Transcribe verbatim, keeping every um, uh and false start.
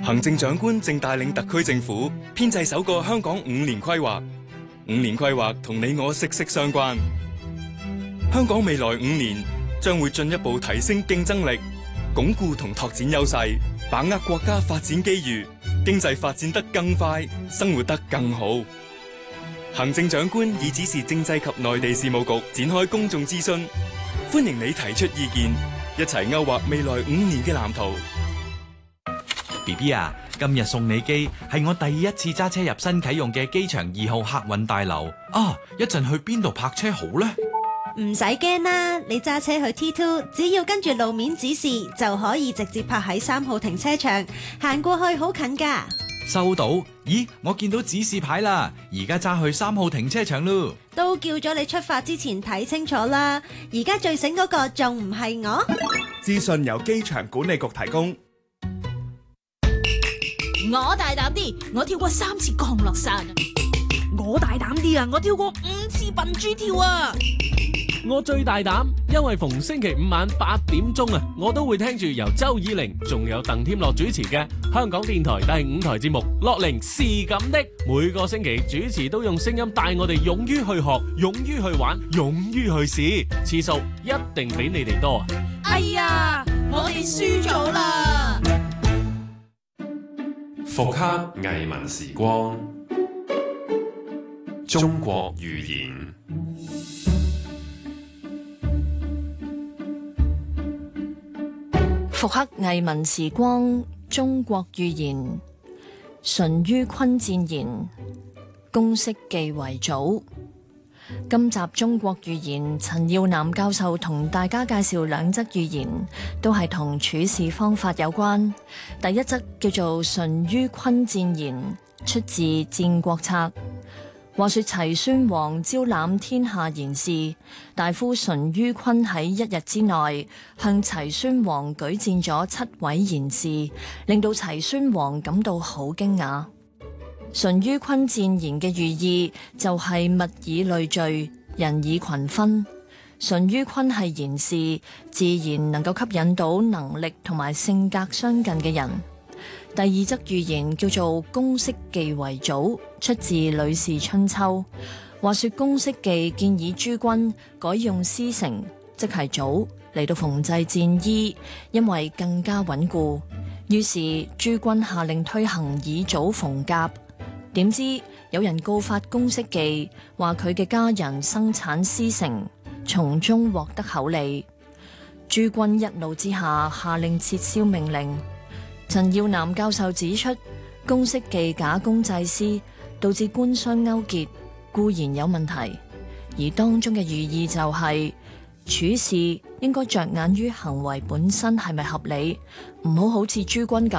行政長官正帶領特區政府編製首個香港五年規劃。五年規劃同你我息息相關。香港未來五年將會進一步提升競爭力，鞏固同拓展優勢，把握國家發展機遇，經濟發展得更快，生活得更好。行政長官已指示政制及內地事務局展開公眾諮詢，歡迎你提出意見，一齊勾畫未來五年嘅藍圖。 B B 啊，今日送你機係我第一次揸車入新啟用嘅機場二號客運大樓啊！一陣去邊度泊車好呢？ 唔使驚啦，你揸車去 T 二，只要跟住路面指示就可以直接泊喺三號停車場，行過去好近噶。 收到。咦，我見到指示牌啦，而家揸去三號停車場咯。 都叫咗你出發之前睇清楚啦，而家最醒嗰個仲唔係我？ 資訊由機場管理局提供。 我大膽啲，我跳過三次降落傘。 我大膽啲啊，我跳過五次笨豬跳啊！ 我最大膽，因為逢星期五晚八點鐘啊，我都會聽住由周以玲仲有鄧添樂主持嘅香港電台第五台節目《樂齡是咁的》。每個星期主持都用聲音帶我哋勇於去學，勇於去玩，勇於去試，次數一定比你哋多啊！ 哎呀，我哋輸咗啦！ 復刻藝文時光，中國寓言。 復刻藝文時光，中國寓言。淳于髡戰言，公式記為祖。今集中國寓言，陳耀南教授同大家介紹兩則寓言，都係同處事方法有關。第一則叫做淳于髡戰言，出自《戰國策》。話說齊宣王招攬天下賢士，大夫淳于髡喺一日之內向齊宣王舉薦咗七位賢士，令到齊宣王感到好驚訝。淳于髡戰言嘅寓意就係物以類聚，人以群分。淳于髡係賢士，自然能夠吸引到能力同埋性格相近嘅人。第二則寓言叫做公式記為祖，出自《呂氏春秋》。話說公式記建議諸軍改用絲繩，即係棗嚟到縫製戰衣，因為更加穩固。於是諸軍下令推行以棗縫甲。點知有人告發公式記，話佢嘅家人生產絲繩，從中獲得厚利。諸軍一怒之下，下令撤銷命令。陳耀南教授指出，公式記假公濟私，導致官商勾結，固然有問題，而當中嘅寓意就係、是、處事應該着眼於行為本身係咪合理，唔好好似諸君咁